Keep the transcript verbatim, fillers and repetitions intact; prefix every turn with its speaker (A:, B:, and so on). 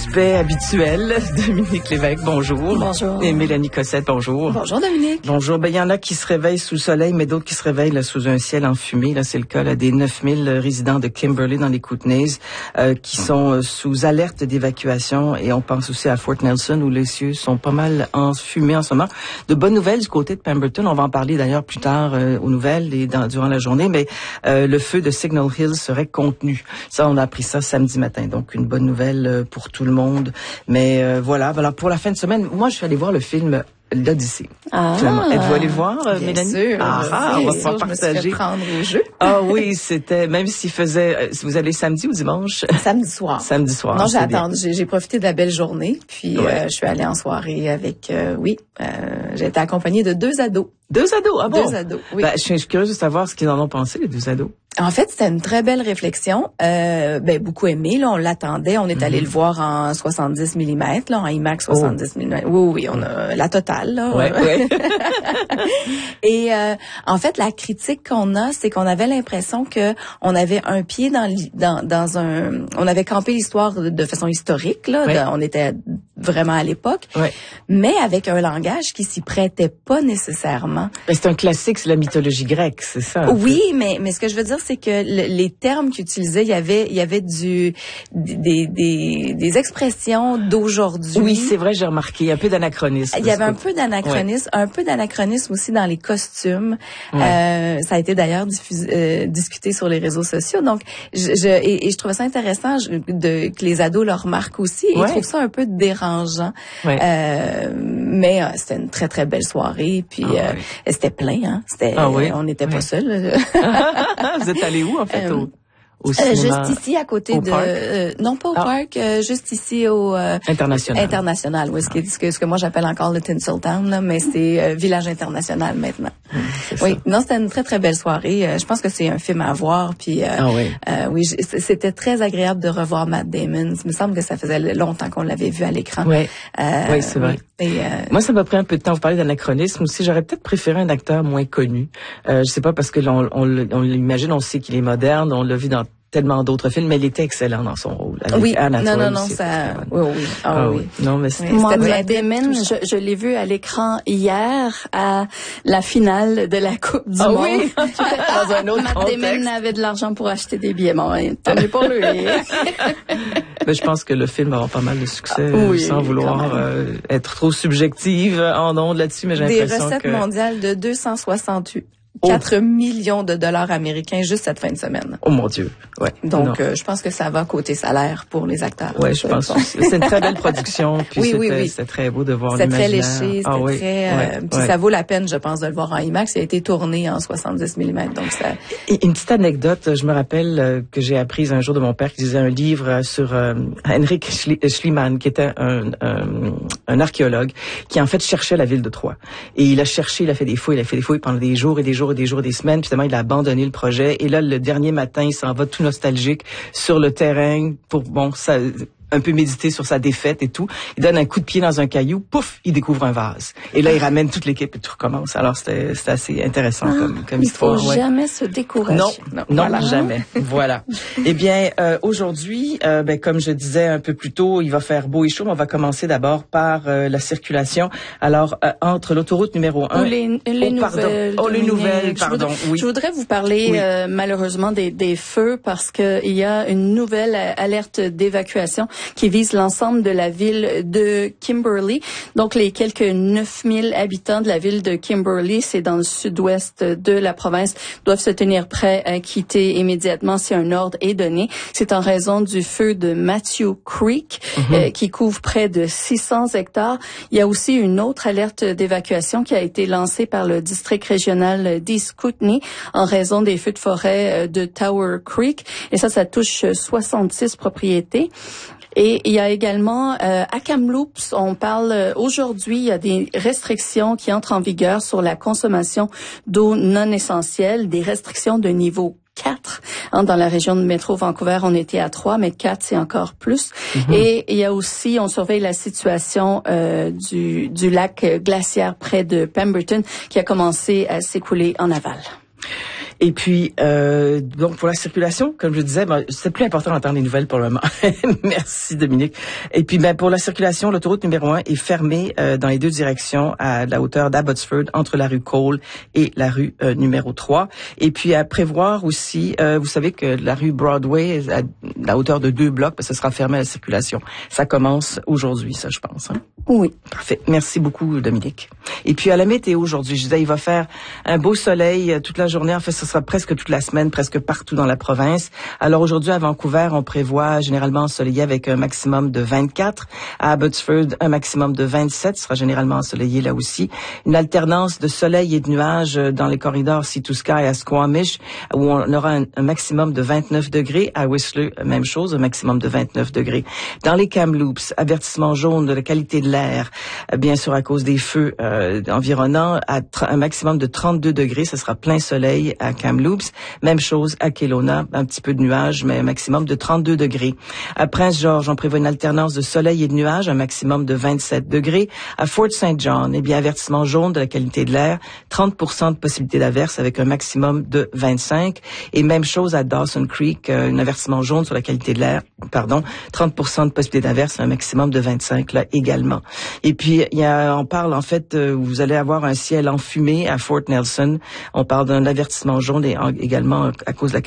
A: suspects habituels. Dominique Lévesque, bonjour.
B: Bonjour.
A: Et Mélanie Cossette, bonjour.
B: Bonjour Dominique.
A: Bonjour. Ben, il y en a qui se réveillent sous le soleil, mais d'autres qui se réveillent là, sous un ciel enfumé. Là, c'est le cas là, des neuf mille résidents de Kimberley dans les Kootenays euh, qui sont euh, sous alerte d'évacuation. Et on pense aussi à Fort Nelson où les cieux sont pas mal enfumés en ce moment. De bonnes nouvelles du côté de Pemberton. On va en parler d'ailleurs plus tard euh, aux nouvelles et dans, durant la journée. Mais euh, le feu de Signal Hill serait contenu. Ça, on a appris ça samedi matin. Donc, une bonne nouvelle euh, pour tout le monde. Mais euh, voilà. Alors, pour la fin de semaine, moi, je suis allée voir le film l'Odyssée.
B: Ah,
A: êtes-vous allée le voir,
B: bien
A: Mélanie?
B: Sûr,
A: ah, ah, on va pouvoir partager.
B: Je me suis fait prendre au jeu.
A: Ah oui, c'était, même s'il faisait, vous allez samedi ou dimanche?
B: Samedi soir.
A: Samedi soir.
B: Non, j'ai attendu, j'ai, j'ai profité de la belle journée, puis
A: ouais.
B: euh, je suis allée en soirée avec, euh, oui, euh, j'ai été accompagnée de deux ados.
A: Deux ados, ah bon?
B: Deux ados, oui.
A: Ben, je suis curieuse de savoir ce qu'ils en ont pensé, les deux ados.
B: En fait, c'était une très belle réflexion. Euh, ben beaucoup aimé. Là, on l'attendait. On est mm-hmm. allé le voir en soixante-dix millimètres, là, en IMAX soixante-dix millimètres. Oui, oui, on a la totale. Là.
A: Ouais, ouais.
B: Et euh, en fait, la critique qu'on a, c'est qu'on avait l'impression que on avait un pied dans dans dans un. On avait campé l'histoire de, de façon historique. Là,
A: ouais.
B: de, on était vraiment à l'époque,
A: ouais.
B: mais avec un langage qui s'y prêtait pas nécessairement.
A: Mais c'est un classique, c'est la mythologie grecque, c'est ça?
B: Oui, mais mais ce que je veux dire, c'est que le, les termes qu'ils utilisaient, il y avait il y avait du des des des expressions d'aujourd'hui.
A: Oui, c'est vrai, j'ai remarqué un peu d'anachronisme.
B: Il y avait un peu d'anachronisme, ouais. un peu d'anachronisme aussi dans les costumes. Ouais. Euh, ça a été d'ailleurs diffusé, euh, discuté sur les réseaux sociaux. Donc, je, je et, et je trouvais ça intéressant je, de que les ados le remarquent aussi. Et ouais. Ils trouvent ça un peu dérangeant. Ouais. Euh, mais euh, c'était une très très belle soirée. Puis ah, euh, ouais. c'était plein. Hein. C'était,
A: ah, oui.
B: on n'était ouais. pas seuls.
A: Vous êtes allé où en fait? Euh, au... Au
B: euh, juste ici à côté
A: au
B: de
A: parc?
B: Euh, non pas au ah. parc, euh, juste ici au euh,
A: international.
B: International, oui, ah. ce, que, ce que ce que moi j'appelle encore le Tinseltown là, mais c'est euh, village international maintenant. Mmh, oui, ça. Non, c'était une très très belle soirée. Euh, je pense que c'est un film à voir puis euh,
A: ah, oui,
B: euh, oui, c'était très agréable de revoir Matt Damon. Il me semble que ça faisait longtemps qu'on l'avait vu à l'écran.
A: Oui, euh, oui, c'est vrai.
B: Oui. Et, euh,
A: moi, ça m'a pris un peu de temps. Vous parlez d'anachronisme aussi. J'aurais peut-être préféré un acteur moins connu. Euh, je sais pas parce que l'on, on, on l'imagine, on sait qu'il est moderne, on l'a vu dans tellement d'autres films, mais il était excellent dans son rôle. Avec
B: oui,
A: Anatole,
B: non, non, non, ça, oui, oui, ah,
A: ah,
B: oui.
A: Non, mais c'était,
C: oui, moi,
A: c'était
C: Matt Damon, je, je l'ai vu à l'écran hier à la finale de la Coupe du
A: ah,
C: Monde.
A: Oui, dans un autre
C: Matt
A: contexte.
C: Damon avait de l'argent pour acheter des billets, bon, tant mieux pour lui.
A: Mais je pense que le film va avoir pas mal de succès,
B: ah, oui,
A: sans vouloir euh, être trop subjective en ondes là-dessus, mais j'ai
B: des
A: l'impression
B: recettes
A: que...
B: mondiales de deux cent soixante-huit. quatre millions de dollars américains juste cette fin de semaine.
A: Oh mon Dieu, ouais.
B: Donc, euh, je pense que ça va côté salaire pour les acteurs.
A: Ouais, je pense. Bon. C'est une très belle production. Puis
B: oui,
A: c'était,
B: oui, oui.
A: c'était très beau de voir
B: c'était
A: l'imaginaire.
B: C'était très léché, c'était
A: ah, oui.
B: très. Euh,
A: ouais,
B: puis
A: ouais.
B: ça vaut la peine, je pense, de le voir en IMAX. Il a été tourné en soixante-dix millimètres, donc ça.
A: Et une petite anecdote, je me rappelle euh, que j'ai apprise un jour de mon père qui disait un livre sur euh, Heinrich Schliemann, qui était un, un, un archéologue, qui en fait cherchait la ville de Troie. Et il a cherché, il a fait des fouilles, il a fait des fouilles pendant des jours et des jours et des jours et des semaines. Puis finalement, il a abandonné le projet. Et là, le dernier matin, il s'en va tout nostalgique sur le terrain pour, bon, ça, un peu méditer sur sa défaite et tout. Il donne un coup de pied dans un caillou, pouf, il découvre un vase. Et là, il ramène toute l'équipe et tout recommence. Alors, c'était, c'était assez intéressant
C: ah,
A: comme, comme
C: il
A: histoire.
C: Il faut
A: ouais.
C: jamais se décourager.
A: Non, non, non
C: voilà.
A: jamais. Voilà. Eh bien, euh, aujourd'hui, euh, ben, comme je disais un peu plus tôt, il va faire beau et chaud, mais on va commencer d'abord par euh, la circulation. Alors, euh, entre l'autoroute numéro un...
C: Oh, les, les
A: oh,
C: nouvelles.
A: Oh, les nouvelles, pardon.
C: Je voudrais,
A: oui.
C: je voudrais vous parler
A: oui.
C: euh, malheureusement des, des feux parce que il y a une nouvelle alerte d'évacuation qui vise l'ensemble de la ville de Kimberley. Donc, les quelques neuf mille habitants de la ville de Kimberley, c'est dans le sud-ouest de la province, doivent se tenir prêts à quitter immédiatement si un ordre est donné. C'est en raison du feu de Matthew Creek, mm-hmm. euh, qui couvre près de six cents hectares. Il y a aussi une autre alerte d'évacuation qui a été lancée par le district régional d'East Kootenay en raison des feux de forêt de Tower Creek. Et ça, ça touche soixante-six propriétés. Et il y a également euh, à Kamloops, on parle euh, aujourd'hui, il y a des restrictions qui entrent en vigueur sur la consommation d'eau non essentielle, des restrictions de niveau quatre. Hein, dans la région de métro Vancouver, on était à trois, mais quatre, c'est encore plus. Mm-hmm. Et il y a aussi, on surveille la situation euh, du, du lac glaciaire près de Pemberton qui a commencé à s'écouler en aval.
A: Et puis, euh, donc pour la circulation, comme je disais, ben, c'est plus important d'entendre les nouvelles pour le moment. Merci Dominique. Et puis, ben pour la circulation, l'autoroute numéro un est fermée euh, dans les deux directions à la hauteur d'Abbotsford, entre la rue Cole et la rue euh, numéro trois. Et puis à prévoir aussi, euh, vous savez que la rue Broadway, à la hauteur de deux blocs, ben, ce sera fermé à la circulation. Ça commence aujourd'hui, ça, je pense. Hein?
C: Oui.
A: Parfait. Merci beaucoup, Dominique. Et puis, à la météo aujourd'hui, je disais, il va faire un beau soleil toute la journée. En fait, ce sera presque toute la semaine, presque partout dans la province. Alors, aujourd'hui, à Vancouver, on prévoit généralement ensoleillé avec un maximum de vingt-quatre. À Abbotsford, un maximum de vingt-sept. Ce sera généralement ensoleillé là aussi. Une alternance de soleil et de nuages dans les corridors Sea to Sky à Squamish, où on aura un, un maximum de vingt-neuf degrés. À Whistler, même chose, un maximum de vingt-neuf degrés. Dans les Kamloops, avertissement jaune de la qualité de l'air, bien sûr à cause des feux euh, environnants, à un maximum de trente-deux degrés, ce sera plein soleil à Kamloops. Même chose à Kelowna, un petit peu de nuages, mais un maximum de trente-deux degrés. À Prince George, on prévoit une alternance de soleil et de nuages, un maximum de vingt-sept degrés. À Fort Saint John, eh bien avertissement jaune de la qualité de l'air, trente pour cent de possibilité d'averse avec un maximum de vingt-cinq. Et même chose à Dawson Creek, euh, un avertissement jaune sur la qualité de l'air, pardon, trente pour cent de possibilité d'averse, un maximum de vingt-cinq là également. Et puis, il y a, on parle en fait, euh, vous allez avoir un ciel enfumé à Fort Nelson. On parle d'un avertissement jaune et en, également à cause de la